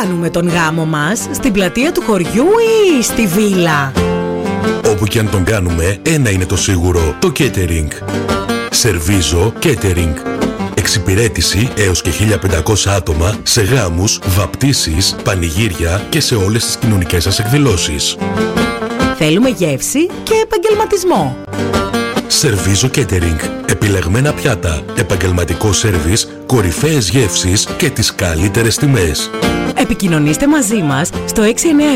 κάνουμε τον γάμο μας? Στην πλατεία του χωριού ή στη βίλα? Όπου και αν τον κάνουμε, ένα είναι το σίγουρο: το catering. Σερβίζο Catering. Εξυπηρέτηση έως και 1500 άτομα σε γάμους, βαπτίσεις, πανηγύρια και σε όλες τις κοινωνικές σας εκδηλώσεις. Θέλουμε γεύση και επαγγελματισμό. Σερβίζο Catering. Επιλεγμένα πιάτα, επαγγελματικό σέρβις, κορυφαίες γεύσεις και τις καλύτερες τιμές. Επικοινωνήστε μαζί μας στο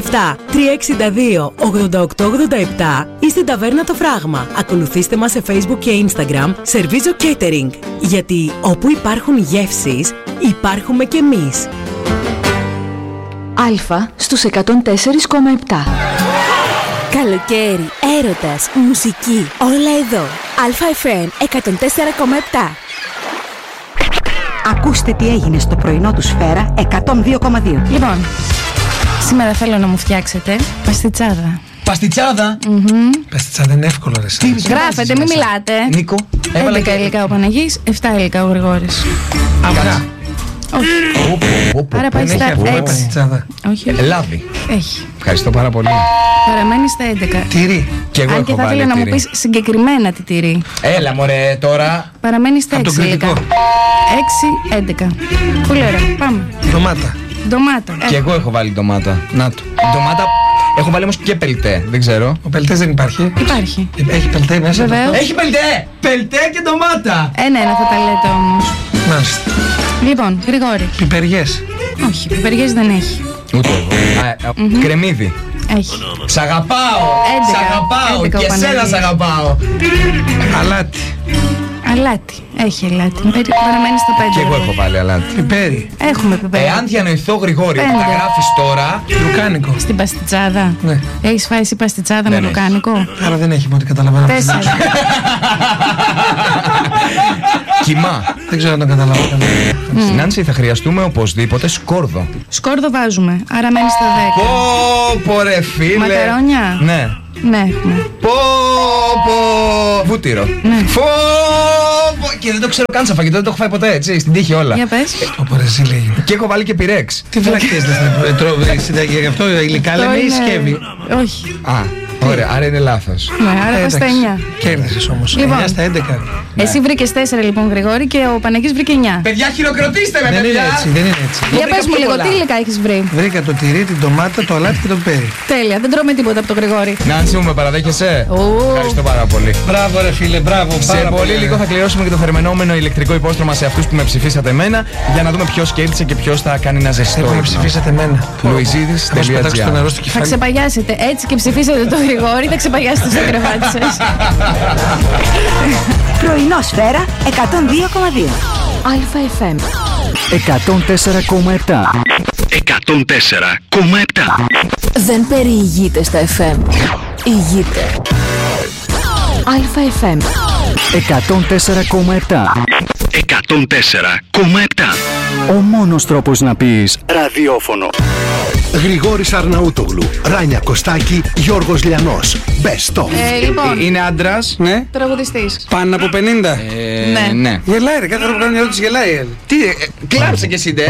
697-362-8887 ή στην ταβέρνα Το Φράγμα. Ακολουθήστε μας σε Facebook και Instagram Σερβίζο Catering. Γιατί όπου υπάρχουν γεύσεις, υπάρχουμε κι εμείς. Αλφα στους 104,7. Καλοκαίρι, έρωτας, μουσική, όλα εδώ. Αλφα FM 104,7. Ακούστε τι έγινε στο πρωινό του Σφαίρα 102,2. Λοιπόν, σήμερα θέλω να μου φτιάξετε παστιτσάδα. Παστιτσάδα? Παστιτσάδα είναι εύκολο ρε. Γράφετε, μην μιλάτε. Νίκο, 11 υλικά ο Παναγής, 7 υλικά ο Γρηγόρης. Αυγά. Όχι. Άρα πάει στα 6. Όχι. Λάδι. Έχει. Ευχαριστώ πάρα πολύ. Παραμένει στα 11. Τυρί. Και εγώ αν έχω και θα βάλει ήθελα να μου τυρί. πεις συγκεκριμένα τι τυρί. Έλα μωρέ τώρα. Παραμένει στα 6 υλικά. 6-11. Πολύ ωραία. Πάμε. Ντομάτα. Ντομάτα. Και εγώ έχω βάλει ντομάτα. Να το. Ντομάτα. Έχω βάλει όμως και πελτέ. Δεν ξέρω. Ο πελτές δεν υπάρχει. Υπάρχει. Έχει πελτέ μέσα. Βεβαίως. Έχει πελτέ! Πελτέ και ντομάτα! Ένα θα τα λέτε όμως. Μάλιστα. Λοιπόν, Γρηγόρη. Πιπεριές. Όχι, πιπεριές δεν έχει. Ούτε εγώ. Κρεμμύδι. Έχει. Σ' αγαπάω! 11. Σ' αγαπάω! 11 ο Και εσένα Παναγής. σ' αγαπάω! Αλάτι. Αλάτι. Έχει αλάτι. Παραμένει στα 5. Και εγώ έχω βάλει αλάτι. Πιπέρι. Έχουμε πιπέρι. Εάν διανοηθώ Γρηγόρη, Πέντε. τα γράφεις τώρα. Λουκάνικο. Στην παστιτσάδα. Ναι. Έχεις φάει εσύ παστιτσάδα με Δεν έχει. λουκάνικο? Άρα δεν έχει από ό,τι καταλαβαίνω. 4. Κιμά. Δεν ξέρω αν το καταλαβαίνω. Νάνση, θα χρειαστούμε οπωσδήποτε σκόρδο. Σκόρδο βάζουμε. Άρα μένει στα 10. Πω ρε φίλε. Μακαρόνια. Ναι. Ναι, έχουμε. Πω. Βούτυρο. Ναι. Πω. Και δεν το ξέρω καν σαν φαγητό, δεν το έχω φάει ποτέ, έτσι, στην τύχη όλα. Για πες. Το πορεζί λέγει. Και έχω βάλει και πυρέξ. Τι φυλακτές δεν γι' αυτό υλικά λέμε ή σκεύη. Όχι. Α, ωραία, άρα είναι λάθος. Ναι, άρα πας στα 9. Κέρδισες όμως. Λοιπόν. 9 στα 11. Εσύ βρήκες 4 λοιπόν, Γρηγόρη, και ο Παναγής βρήκε 9. Παιδιά, χειροκροτήστε με, Δεν είναι παιδιά! έτσι, δεν είναι έτσι. Για πες μου πιο λίγο, πολλά. τι υλικά έχεις βρει? Βρήκα το τυρί, την ντομάτα, το αλάτι και το πιπέρι. Τέλεια, δεν τρώμε τίποτα από τον Γρηγόρη. Νάνση μου, με παραδέχεσαι? Ου. Ευχαριστώ πάρα πολύ. Μπράβο ρε φίλε, μπράβο. Σε πολύ λίγο θα κληρώσουμε και το θερμενόμενο ηλεκτρικό υπόστρωμα σε αυτούς που με ψηφίσατε εμένα, για να δούμε ποιος κέρδισε και ποιος θα κάνει ένα ζεστό Εγώ με ύπνο. ψηφίσατε εμένα. Θα μας πετάξω το Luizidis.gr. νερό στο Θα κεφάλι. ξεπαγιάσετε έτσι και ψηφίσετε τον Γρηγόρη, θα ξεπαγιάσετε στο κρεβάτι σας. Πρωινό Σφαίρα 102,2. Αλφα FM 104,7. 104,7. δεν περιηγείται στα FM. Ηγείται. Αλφα FM 104,7. 104,7. Ο μόνος τρόπος να πεις ραδιόφωνο. Γρηγόρης Αρναούτογλου, Ράνια Κωστάκη, Γιώργος Λιανός. Best of. Λοιπόν, Είναι άντρας. Ναι, τραγουδιστής. πάνω από 50. Ναι. Γελάει ρε, κάθε φορά που κάνει μια ερώτηση γελάει. Τι, κλάψε κι εσύ, ντε.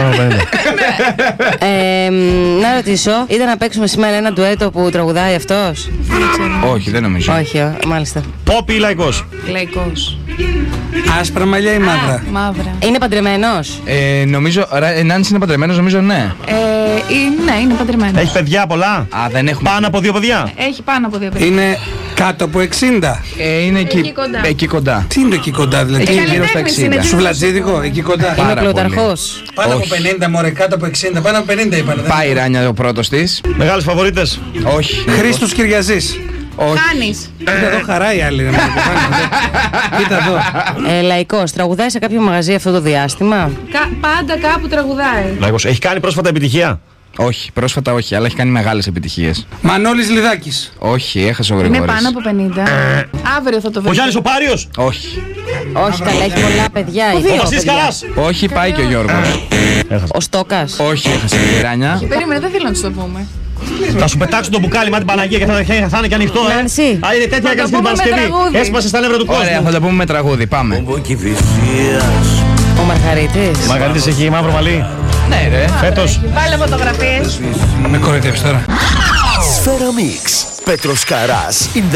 Να ρωτήσω, ήταν να παίξουμε σήμερα ένα ντουέτο που τραγουδάει αυτός? Όχι, δεν νομίζω. Όχι, μάλιστα. Πόπι ή λαϊκός? Λαϊκός. Άσπρα μαλλιά ή μαύρα? Μαύρα. Είναι παντρεμένος? Νομίζω, Νάνση είναι παντρεμένος, νομίζω ναι. Ναι, είναι παντρεμένος. Έχει παιδιά πολλά? Α, δεν έχουμε. Πάνω από 2 παιδιά? Έχει πάνω από 2 παιδιά. Είναι κάτω από 60. Είναι Εκεί κοντά. Εκεί κοντά. Τι είναι το εκεί κοντά δηλαδή? Εκεί γύρω στα καλλιτέχνης 60. είναι. Σουβλατζίδικο, εκεί κοντά. Είναι Πάρα πλουταρχός? Πάνω από Όχι. 50, μωρέ, κάτω από 60. Πάνω από 50 είπανε. Πάει η Ράνια ο πρώτος της. Μεγάλες φαβορίτες? Όχι. Χρήστος Κυριαζής. Όχι. Χάνεις. Κοίτα εδώ, χαράει η άλλη. ρε, Κοίτα εδώ. Λαϊκός, τραγουδάει σε κάποιο μαγαζί αυτό το διάστημα? Πάντα κάπου τραγουδάει. Λαϊκός. Έχει κάνει πρόσφατα επιτυχία? Όχι, πρόσφατα όχι, αλλά έχει κάνει μεγάλες επιτυχίες. Μανώλης Λιδάκης. Όχι, έχασε ο Είναι Γρηγόρης. πάνω από 50. Αύριο θα το Ο βρει. Γιάννης ο Πάριος? Όχι. Όχι, καλά, έχει πολλά παιδιά. Ο δύο Βασίλης παιδιά. Καράς? Όχι, πάει και ο Γιώργος. Ο Στόκας? Όχι, έχασε η Ράνια. Περίμενε, δεν θέλω να σου το πούμε. Θα σου πετάξω το μπουκάλι με την Παναγία και θα είναι και ανοιχτό, Νάνση. Α, είναι τέτοια Θα έκανε το στην πούμε με Παρασκευή. τραγούδι. Έσπασε στα νεύρα του κόσμου. Ωραία, θα το πούμε με τραγούδι, πάμε. Ο Μαργαρίτης? Ο Μαργαρίτης έχει μαύρο μαλλί. Ναι, ρε. Φέτος. Βάλε φωτογραφίες. Με κοροϊδεύεις τώρα. Σφαίρα Mix. Πέτρος Καράς in the